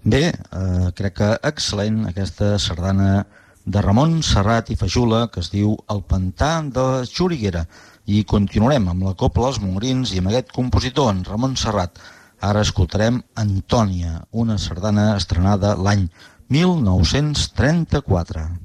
Bé, crec que excel·lent aquesta sardana de Ramon Serrat i Fajula que es diu El pantà de Xuriguera. I continuarem amb la Copla dels Montgrins i amb aquest compositor, en Ramon Serrat. Ara escoltarem Antònia, una sardana estrenada l'any 1934.